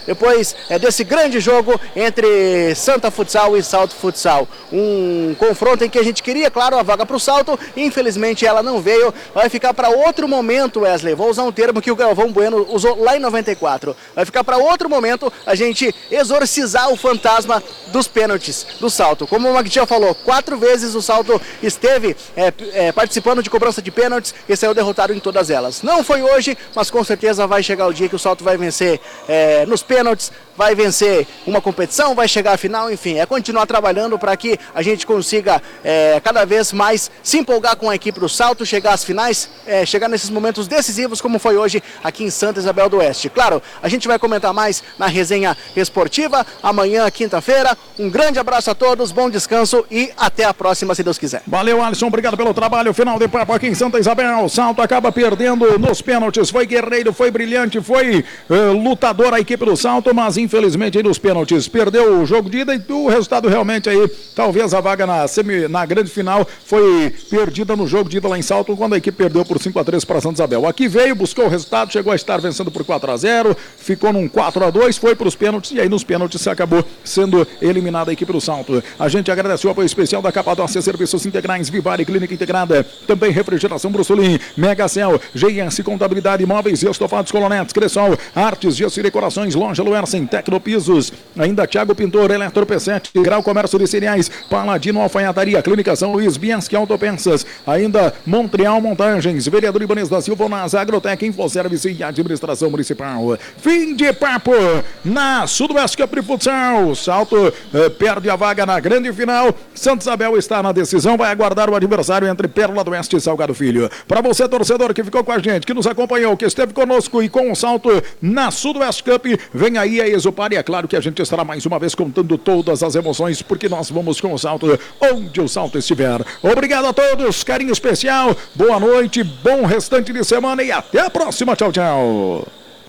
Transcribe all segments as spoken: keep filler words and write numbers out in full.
Depois é, desse grande jogo entre Santa Futsal e Salto Futsal. Um confronto em que a gente queria, claro, a vaga para o Salto, infelizmente ela não veio, vai ficar para outro momento, Wesley, vou usar um termo que o Galvão Bueno usou lá em noventa e quatro, vai ficar para outro momento a gente exorcizar o fantasma dos pênaltis do Salto. Como o Magdiel falou, quatro vezes o Salto esteve é, é, participando de cobrança de pênaltis e saiu derrotado em todas elas. Não foi hoje, mas com certeza vai chegar o dia que o Salto vai vencer é, nos pênaltis, vai vencer uma competição, vai chegar à final, enfim, é continuar trabalhando para que a gente consiga é, cada vez mais se empolgar com a equipe do Salto, chegar às finais, é, chegar nesses momentos decisivos como foi hoje aqui em Santa Isabel do Oeste. Claro, a gente vai comentar mais na resenha esportiva, amanhã, quinta-feira. Um grande abraço a todos, bom descanso e até a próxima, se Deus quiser. Valeu, Alisson, obrigado pelo trabalho. Final de papo aqui em Santa Isabel. O Salto acaba perdendo nos pênaltis. Foi guerreiro, foi brilhante, foi uh, lutador a equipe do Salto, mas infelizmente aí nos pênaltis perdeu o jogo de ida e o resultado realmente aí, talvez a vaga na, semi, na grande final foi perdida no jogo de ida lá em Salto, quando a equipe perdeu por cinco a três para Santa Isabel. Aqui veio, buscou o resultado, chegou a estar vencendo por quatro a zero, ficou num quatro a dois, foi para os pênaltis e aí nos pênaltis acabou sendo eliminada a equipe do Salto. A gente agradece o apoio especial da Capadócia Serviços Integrais, Vivare Clínica Integrada, também Refrigeração Brussolin, Megacel, G S Contabilidade, Imóveis e Estofados Colonetes, Cressol, Artes, Gesso e Decorações, Loja Luersen, Tecnopisos, ainda Thiago Pintor, Eletro P sete, Grau Comércio de Cereais, Paladino Alfaiataria, Clínica São Luís, Bianchi Autopeças, ainda Montreal Montagens, Vereador Ibanez da Silva, Nas Agrotec, Infoservice e Administração Municipal. Fim de papo na Sudoeste Cup de Futsal. Salto eh, perde a vaga na grande final. Santa Isabel está na decisão, vai aguardar o adversário entre Pérola do Oeste e Salgado Filho. Para você, torcedor que ficou com a gente, que nos acompanhou, que esteve conosco e com o Salto na Sudoeste Cup, vem aí a Exopar e é claro que a gente estará mais uma vez contando todas as emoções, porque nós vamos com o Salto onde o Salto estiver. Obrigado a todos, carinho especial, boa noite, bom restante de semana e até a próxima. Tchau, tchau.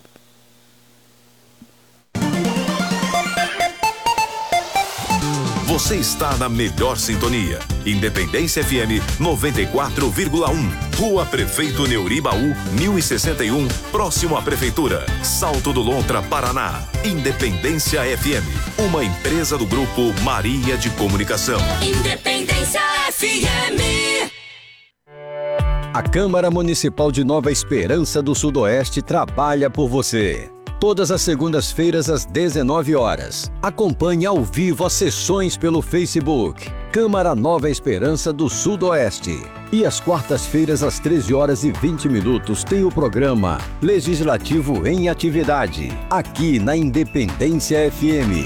Você está na melhor sintonia. Independência F M noventa e quatro vírgula um. Rua Prefeito Neuribaú, mil e sessenta e um, próximo à Prefeitura. Salto do Lontra, Paraná. Independência F M, uma empresa do Grupo Maria de Comunicação. Independência F M. A Câmara Municipal de Nova Esperança do Sudoeste trabalha por você. Todas as segundas-feiras às dezenove horas. Acompanhe ao vivo as sessões pelo Facebook. Câmara Nova Esperança do Sudoeste. E às quartas-feiras às treze horas e vinte minutos tem o programa Legislativo em Atividade, aqui na Independência F M.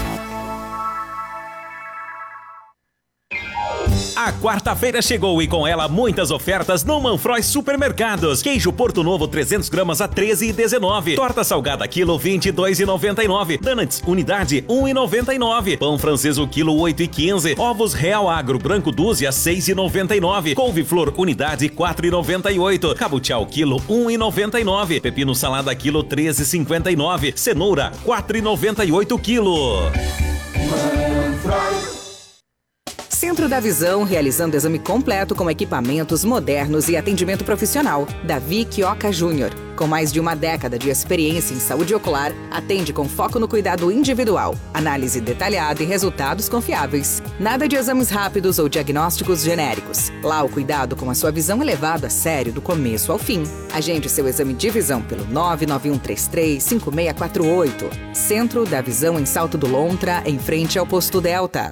A quarta-feira chegou e com ela muitas ofertas no Manfroy Supermercados. Queijo Porto Novo trezentos gramas a treze e dezenove. Torta salgada quilo vinte e dois e noventa e nove. Donuts unidade um e noventa e nove. Pão francês o quilo oito e quinze. Ovos Real Agro branco dúzia seis e noventa e nove. Couve-flor unidade quatro e noventa e oito. Cabuchal quilo um e noventa e nove. Pepino salada quilo treze e cinquenta e nove. Cenoura quatro e noventa e oito quilo. Manfroy. Centro da Visão, realizando exame completo com equipamentos modernos e atendimento profissional. Davi Quioca Júnior. Com mais de uma década de experiência em saúde ocular, atende com foco no cuidado individual, análise detalhada e resultados confiáveis. Nada de exames rápidos ou diagnósticos genéricos. Lá o cuidado com a sua visão é levado a sério do começo ao fim. Agende seu exame de visão pelo nove nove um três três cinco seis quatro oito. Centro da Visão em Salto do Lontra, em frente ao Posto Delta.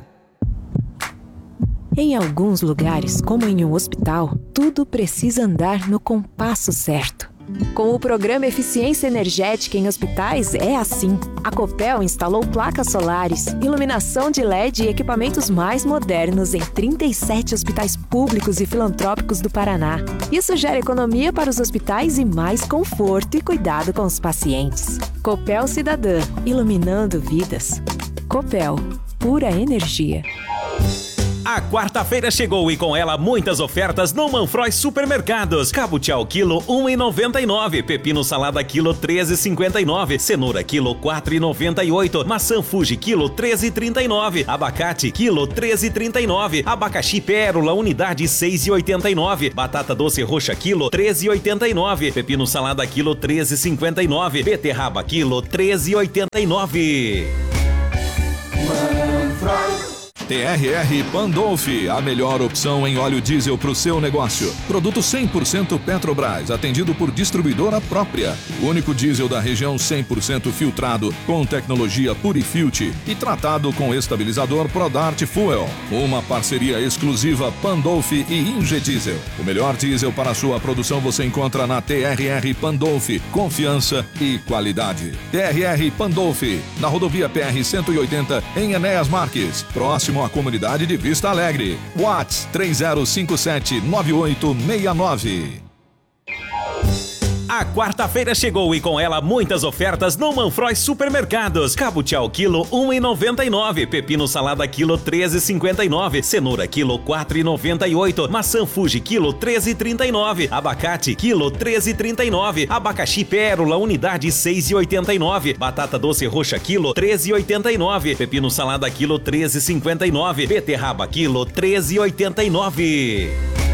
Em alguns lugares, como em um hospital, tudo precisa andar no compasso certo. Com o programa Eficiência Energética em Hospitais é assim. A Copel instalou placas solares, iluminação de L E D e equipamentos mais modernos em trinta e sete hospitais públicos e filantrópicos do Paraná. Isso gera economia para os hospitais e mais conforto e cuidado com os pacientes. Copel Cidadã, iluminando vidas. Copel, pura energia. A quarta-feira chegou e com ela muitas ofertas no Manfroy Supermercados. Cabotial quilo um real e noventa e nove, pepino salada quilo treze reais e cinquenta e nove, cenoura quilo quatro reais e noventa e oito, maçã Fuji quilo treze reais e trinta e nove, abacate quilo treze reais e trinta e nove, abacaxi Pérola unidade seis reais e oitenta e nove, batata doce roxa quilo treze reais e oitenta e nove, pepino salada quilo treze reais e cinquenta e nove, beterraba quilo treze reais e oitenta e nove. T R R Pandolfi, a melhor opção em óleo diesel para o seu negócio. Produto cem por cento Petrobras, atendido por distribuidora própria. O único diesel da região cem por cento filtrado, com tecnologia Purifilt e tratado com estabilizador Prodart Fuel. Uma parceria exclusiva Pandolfi e Ingediesel. O melhor diesel para a sua produção você encontra na T R R Pandolfi. Confiança e qualidade. T R R Pandolfi, na rodovia P R cento e oitenta, em Enéas Marques, próximo à comunidade de Vista Alegre. WhatsApp três zero cinco sete nove oito seis nove. A quarta-feira chegou e com ela muitas ofertas no Manfroy Supermercados. Cabotial quilo um real e noventa e nove, pepino salada quilo treze reais e cinquenta e nove, cenoura quilo quatro reais e noventa e oito, maçã Fuji quilo treze reais e trinta e nove, abacate quilo treze reais e trinta e nove, abacaxi Pérola unidade seis reais e oitenta e nove, batata doce roxa quilo treze reais e oitenta e nove, pepino salada quilo treze reais e cinquenta e nove, beterraba quilo treze reais e oitenta e nove.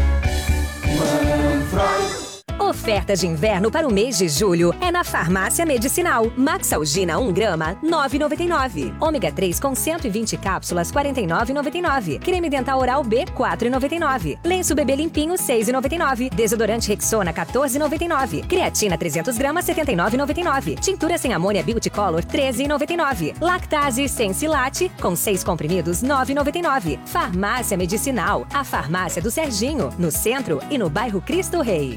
Ofertas de inverno para o mês de julho é na Farmácia Medicinal. Maxalgina um grama, nove reais e noventa e nove. Ômega três com cento e vinte cápsulas, quarenta e nove reais e noventa e nove. Creme dental oral B, quatro reais e noventa e nove. Lenço bebê limpinho, seis reais e noventa e nove. Desodorante Rexona, quatorze reais e noventa e nove. Creatina trezentos gramas, setenta e nove reais e noventa e nove. Tintura sem amônia Beauty Color, treze reais e noventa e nove. Lactase sem silate, com seis comprimidos, nove reais e noventa e nove. Farmácia Medicinal, a farmácia do Serginho, no centro e no bairro Cristo Rei.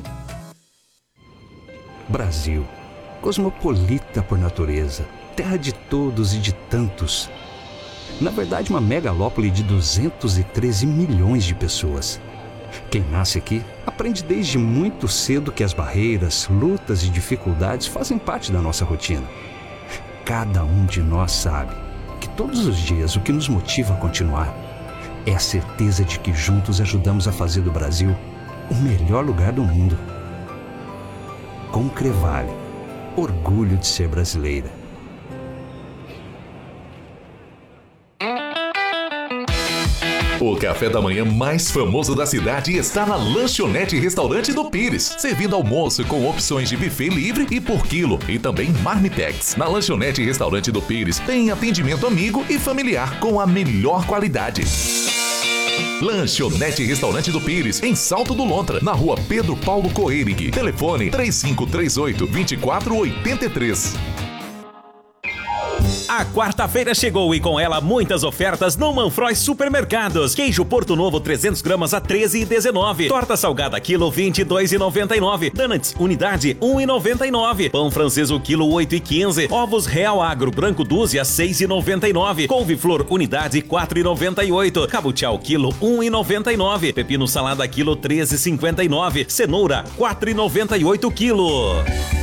Brasil, cosmopolita por natureza, terra de todos e de tantos. Na verdade, uma megalópole de duzentos e treze milhões de pessoas. Quem nasce aqui aprende desde muito cedo que as barreiras, lutas e dificuldades fazem parte da nossa rotina. Cada um de nós sabe que todos os dias o que nos motiva a continuar é a certeza de que juntos ajudamos a fazer do Brasil o melhor lugar do mundo. Com Crevale, orgulho de ser brasileira. O café da manhã mais famoso da cidade está na Lanchonete Restaurante do Pires, servindo almoço com opções de buffet livre e por quilo e também marmitex. Na Lanchonete Restaurante do Pires tem atendimento amigo e familiar com a melhor qualidade. Lanchonete Restaurante do Pires, em Salto do Lontra, na rua Pedro Paulo Coeirig. Telefone três cinco três oito, dois quatro oito três. A quarta-feira chegou e com ela muitas ofertas no Manfroy Supermercados. Queijo Porto Novo trezentos gramas a treze reais e dezenove. Torta salgada quilo vinte e dois reais e noventa e nove. Donuts unidade um real e noventa e nove. Pão francês o quilo oito reais e quinze. Ovos Real Agro branco dúzia seis reais e noventa e nove. Couve-flor unidade quatro reais e noventa e oito. Cabotial quilo um real e noventa e nove. Pepino salada quilo treze reais e cinquenta e nove. Cenoura quatro reais e noventa e oito quilo.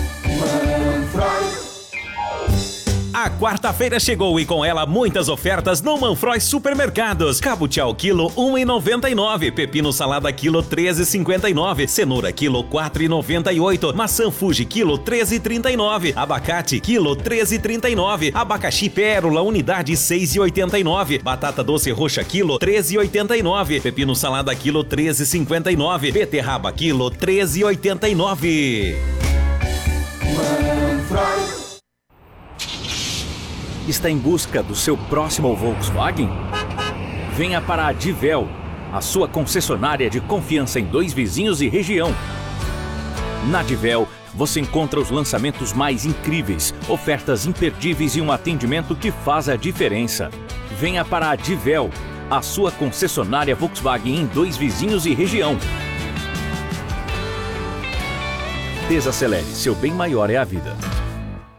A quarta-feira chegou e com ela muitas ofertas no Manfroy Supermercados. Cabotial quilo um real e noventa e nove, pepino salada quilo treze reais e cinquenta e nove, cenoura quilo quatro reais e noventa e oito, maçã Fuji quilo treze reais e trinta e nove, abacate quilo treze reais e trinta e nove, abacaxi Pérola unidade seis reais e oitenta e nove, batata doce roxa quilo treze reais e oitenta e nove, pepino salada quilo treze reais e cinquenta e nove, beterraba quilo treze reais e oitenta e nove. Está em busca do seu próximo Volkswagen? Venha para a Divel, a sua concessionária de confiança em Dois Vizinhos e região. Na Divel, você encontra os lançamentos mais incríveis, ofertas imperdíveis e um atendimento que faz a diferença. Venha para a Divel, a sua concessionária Volkswagen em Dois Vizinhos e região. Desacelere, seu bem maior é a vida.